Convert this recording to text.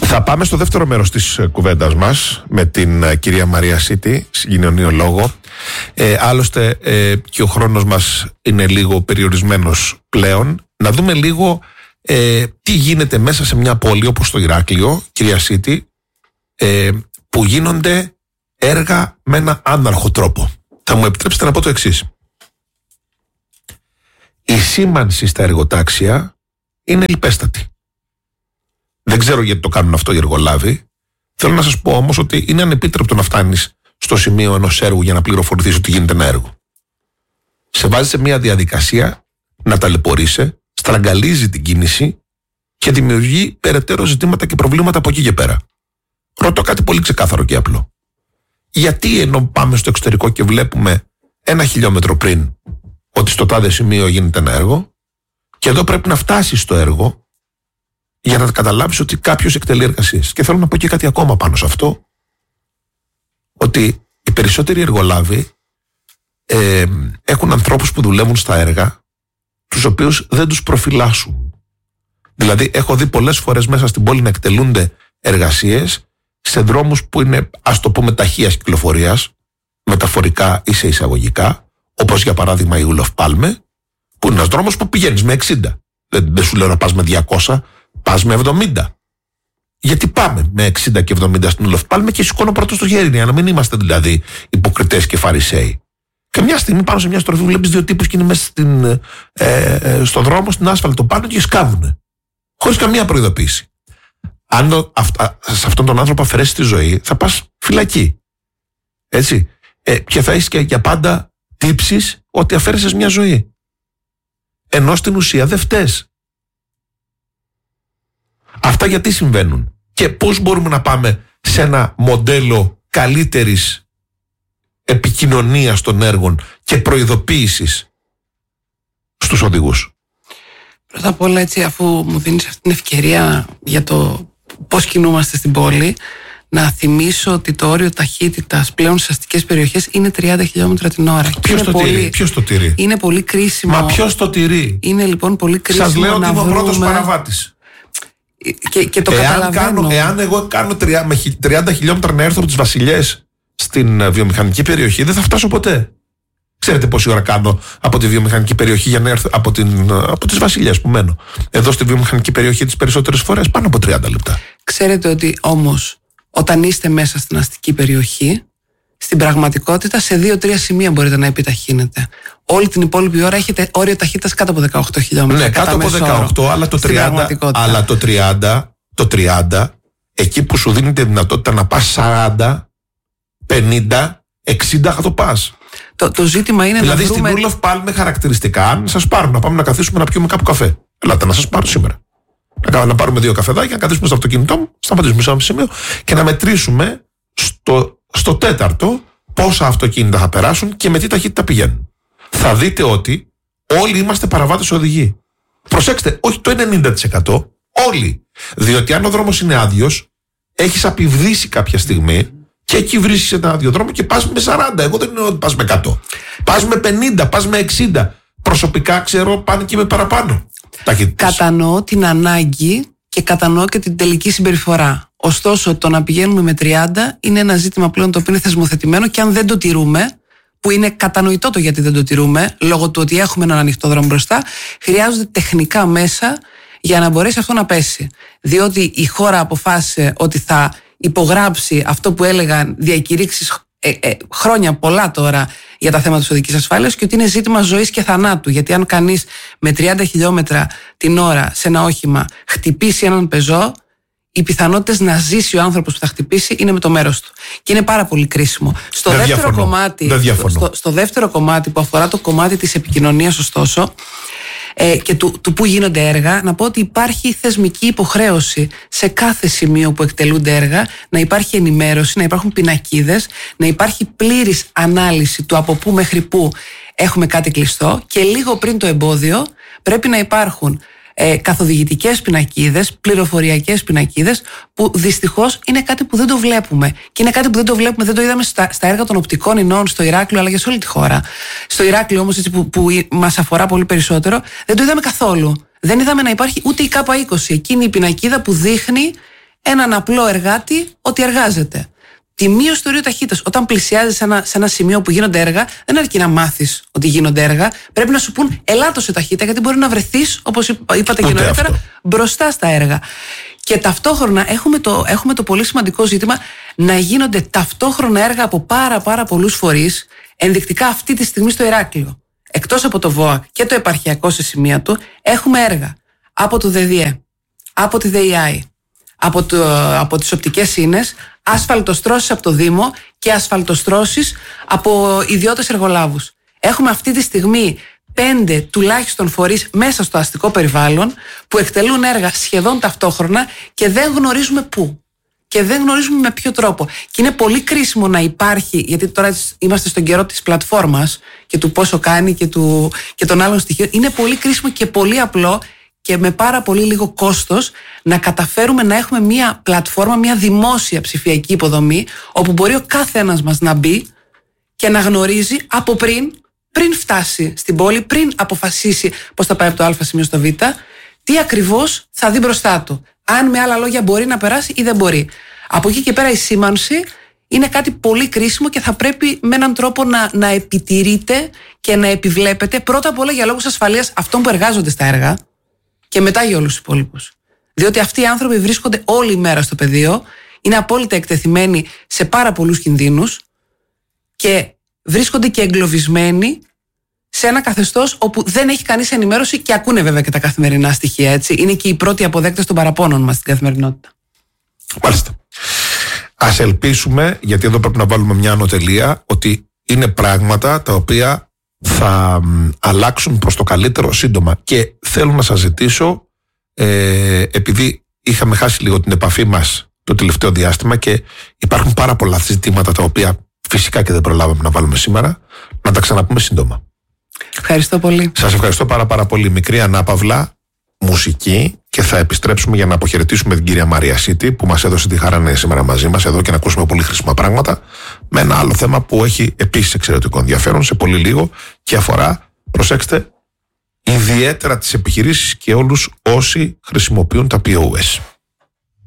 Θα πάμε στο δεύτερο μέρος της κουβέντας μας με την κυρία Μαρία Σίτη, συγκοινωνιολόγο. Άλλωστε και ο χρόνος μας είναι λίγο περιορισμένος πλέον. Να δούμε λίγο τι γίνεται μέσα σε μια πόλη όπως το Ηράκλειο, κυρία Σίτη, που γίνονται έργα με ένα άναρχο τρόπο. Θα μου επιτρέψετε να πω το εξής. Η σήμανση στα εργοτάξια είναι λιπέστατη. Δεν ξέρω γιατί το κάνουν αυτό οι εργολάβοι. Θέλω να σας πω όμως ότι είναι ανεπίτρεπτο να φτάνεις στο σημείο ενός έργου για να πληροφορηθείς ότι γίνεται ένα έργο. Σε βάζει σε μια διαδικασία να ταλαιπωρείσαι, στραγγαλίζει την κίνηση και δημιουργεί περαιτέρω ζητήματα και προβλήματα από εκεί και πέρα. Ρωτώ κάτι πολύ ξεκάθαρο και απλό. Γιατί ενώ πάμε στο εξωτερικό και βλέπουμε 1 χιλιόμετρο πριν ότι στο τάδε σημείο γίνεται ένα έργο, και εδώ πρέπει να φτάσεις στο έργο για να καταλάβεις ότι κάποιος εκτελεί εργασίες. Και θέλω να πω και κάτι ακόμα πάνω σε αυτό, ότι οι περισσότεροι εργολάβοι έχουν ανθρώπους που δουλεύουν στα έργα, τους οποίους δεν τους προφυλάσσουν. Δηλαδή έχω δει πολλές φορές μέσα στην πόλη να εκτελούνται εργασίες σε δρόμους που είναι, ας το πούμε, ταχείας κυκλοφορίας, μεταφορικά ή σε εισαγωγικά, όπως για παράδειγμα η Ούλοφ Πάλμε, που είναι ένας δρόμος που πηγαίνεις με 60. Δεν σου λέω να πας με 200, πας με 70. Γιατί πάμε με 60 και 70 στην Ούλοφ Πάλμε και σηκώνω πρώτο στο χέρι, για να μην είμαστε δηλαδή υποκριτές και φαρισαίοι. Και μια στιγμή πάνω σε μια στροφή βλέπεις 2 τύπους και είναι μέσα στον δρόμο, στην άσφαλτο πάνω και σκάβουνε. Χωρίς καμία προειδοποίηση. Αν σε αυτόν τον άνθρωπο αφαιρέσεις τη ζωή, θα πας φυλακή. Έτσι. Και θα έχεις και για πάντα τύψεις ότι αφαίρεσες μια ζωή. Ενώ στην ουσία δεν φταίς. Αυτά γιατί συμβαίνουν? Και πώς μπορούμε να πάμε σε ένα μοντέλο καλύτερης επικοινωνίας των έργων και προειδοποίησης στους οδηγούς? Πρώτα απ' όλα, έτσι, αφού μου δίνεις αυτή την ευκαιρία για το πώς κινούμαστε στην πόλη, να θυμίσω ότι το όριο ταχύτητας πλέον στις αστικές περιοχές είναι 30 χιλιόμετρα την ώρα. Ποιος το τηρεί? Είναι πολύ κρίσιμο. Μα ποιος το τηρεί? Είναι λοιπόν πολύ κρίσιμο. Σας λέω ότι είμαι ο πρώτος παραβάτης. Και το καταλαβαίνω. Εάν εγώ κάνω 30 χιλιόμετρα να έρθω από τις Βασιλιές στην βιομηχανική περιοχή, δεν θα φτάσω ποτέ. Ξέρετε πόση ώρα κάνω από τη βιομηχανική περιοχή για να έρθω από τις Βασιλιές που μένω? Εδώ στη βιομηχανική περιοχή τις περισσότερες φορές πάνω από 30 λεπτά. Ξέρετε ότι όμως όταν είστε μέσα στην αστική περιοχή, στην πραγματικότητα σε 2-3 σημεία μπορείτε να επιταχύνετε. Όλη την υπόλοιπη ώρα έχετε όριο ταχύτητας κάτω από 18 χιλιόμετρα. Ναι, κάτω από 18, αλλά το 30, εκεί που σου δίνει τη δυνατότητα να πας 40, 50, 60 θα το πας. Το ζήτημα είναι δηλαδή να βρούμε... στην Ούλοφ Πάλμε χαρακτηριστικά, αν σας πάρουν να πάμε να καθίσουμε να πιούμε κάπου καφέ, ελάτε να σας πάρω σήμερα. Να πάρουμε 2 καφεδάκια, να καθίσουμε στο αυτοκίνητό μου, σταματήσουμε σε ένα σημείο και να μετρήσουμε στο τέταρτο πόσα αυτοκίνητα θα περάσουν και με τι ταχύτητα πηγαίνουν. Θα δείτε ότι όλοι είμαστε παραβάτες οδηγοί. Προσέξτε, όχι το 90%, όλοι. Διότι αν ο δρόμος είναι άδειος, έχεις απειβδίσει κάποια στιγμή και εκεί βρίσκεις ένα άδειο δρόμο και πας με 40. Εγώ δεν εννοώ ότι πας με 100. Πας με 50, πας με 60. Προσωπικά ξέρω πάνε και με παραπάνω ταχύτητες. Κατανοώ την ανάγκη και κατανοώ και την τελική συμπεριφορά. Ωστόσο, το να πηγαίνουμε με 30 είναι ένα ζήτημα πλέον το οποίο είναι θεσμοθετημένο και αν δεν το τηρούμε, που είναι κατανοητό το γιατί δεν το τηρούμε, λόγω του ότι έχουμε έναν ανοιχτό δρόμο μπροστά, χρειάζονται τεχνικά μέσα για να μπορέσει αυτό να πέσει. Διότι η χώρα αποφάσισε ότι θα υπογράψει αυτό που έλεγαν διακηρύξεις χρόνια πολλά τώρα για τα θέματα της οδικής ασφάλειας και ότι είναι ζήτημα ζωής και θανάτου. Γιατί αν κανείς με 30 χιλιόμετρα την ώρα σε ένα όχημα χτυπήσει έναν πεζό, οι πιθανότητες να ζήσει ο άνθρωπος που θα χτυπήσει είναι με το μέρος του. Και είναι πάρα πολύ κρίσιμο. Στο δεύτερο κομμάτι που αφορά το κομμάτι της επικοινωνίας, ωστόσο, και του που γίνονται έργα, να πω ότι υπάρχει θεσμική υποχρέωση σε κάθε σημείο που εκτελούνται έργα να υπάρχει ενημέρωση, να υπάρχουν πινακίδες, να υπάρχει πλήρης ανάλυση του από πού μέχρι πού έχουμε κάτι κλειστό και λίγο πριν το εμπόδιο πρέπει να υπάρχουν καθοδηγητικές πινακίδες, πληροφοριακές πινακίδες, που δυστυχώς είναι κάτι που δεν το βλέπουμε. Και είναι κάτι που δεν το βλέπουμε, δεν το είδαμε στα έργα των οπτικών ινών στο Ηράκλειο, αλλά και σε όλη τη χώρα. Στο Ηράκλειο όμως, έτσι, που μας αφορά πολύ περισσότερο, δεν το είδαμε καθόλου. Δεν είδαμε να υπάρχει ούτε η K20, εκείνη η πινακίδα που δείχνει έναν απλό εργάτη ότι εργάζεται. Τη μείωση του ορίου ταχύτητας. Όταν πλησιάζεις σε ένα σημείο που γίνονται έργα, δεν αρκεί να μάθεις ότι γίνονται έργα. Πρέπει να σου πούν ελάττω σε ταχύτητα, γιατί μπορεί να βρεθείς, όπως είπατε και νωρίτερα, μπροστά στα έργα. Και ταυτόχρονα έχουμε το πολύ σημαντικό ζήτημα να γίνονται ταυτόχρονα έργα από πάρα πολλούς φορείς. Ενδεικτικά αυτή τη στιγμή στο Ηράκλειο, εκτός από το ΒΟΑΚ και το επαρχιακό σε σημεία του, έχουμε έργα από το ΔΔΕ, από τη ΔΕΙΑΗ, από τις οπτικές ίνες, ασφαλτοστρώσεις από το Δήμο και ασφαλτοστρώσεις από ιδιώτες εργολάβους. Έχουμε αυτή τη στιγμή 5 τουλάχιστον φορείς μέσα στο αστικό περιβάλλον που εκτελούν έργα σχεδόν ταυτόχρονα και δεν γνωρίζουμε πού και δεν γνωρίζουμε με ποιο τρόπο. Και είναι πολύ κρίσιμο να υπάρχει, γιατί τώρα είμαστε στον καιρό της πλατφόρμας και του πόσο κάνει και των άλλων στοιχείων. Είναι πολύ κρίσιμο και πολύ απλό και με πάρα πολύ λίγο κόστος να καταφέρουμε να έχουμε μια πλατφόρμα, μια δημόσια ψηφιακή υποδομή, όπου μπορεί ο κάθε ένας μας να μπει και να γνωρίζει από πριν φτάσει στην πόλη, πριν αποφασίσει πώς θα πάει από το Α σημείο στο Β, τι ακριβώς θα δει μπροστά του. Αν με άλλα λόγια μπορεί να περάσει ή δεν μπορεί. Από εκεί και πέρα η σήμανση είναι κάτι πολύ κρίσιμο και θα πρέπει με έναν τρόπο να επιτηρείται και να επιβλέπεται πρώτα απ' όλα για λόγους ασφαλείας αυτών που εργάζονται στα έργα και μετά για όλους τους υπόλοιπους. Διότι αυτοί οι άνθρωποι βρίσκονται όλη μέρα στο πεδίο, είναι απόλυτα εκτεθειμένοι σε πάρα πολλούς κινδύνους και βρίσκονται και εγκλωβισμένοι σε ένα καθεστώς όπου δεν έχει κανείς ενημέρωση και ακούνε βέβαια και τα καθημερινά στοιχεία, έτσι. Είναι και οι πρώτοι αποδέκτες των παραπώνων μας στην καθημερινότητα. Μάλιστα. Ας ελπίσουμε, γιατί εδώ πρέπει να βάλουμε μια ανωτελεία, ότι είναι πράγματα τα οποία θα αλλάξουν προς το καλύτερο σύντομα. Και θέλω να σας ζητήσω, επειδή είχαμε χάσει λίγο την επαφή μας το τελευταίο διάστημα και υπάρχουν πάρα πολλά ζητήματα τα οποία φυσικά και δεν προλάβαμε να βάλουμε σήμερα, να τα ξαναπούμε σύντομα. Ευχαριστώ πολύ. Σας ευχαριστώ πάρα πολύ. Μικρή ανάπαυλα, μουσική, και θα επιστρέψουμε για να αποχαιρετήσουμε την κυρία Μαρία Σίτη, που μας έδωσε τη χαρά να είναι σήμερα μαζί μας εδώ και να ακούσουμε πολύ χρήσιμα πράγματα, με ένα άλλο θέμα που έχει επίσης εξαιρετικό ενδιαφέρον σε πολύ λίγο και αφορά, προσέξτε, ιδιαίτερα τις επιχειρήσεις και όλους όσοι χρησιμοποιούν τα POS.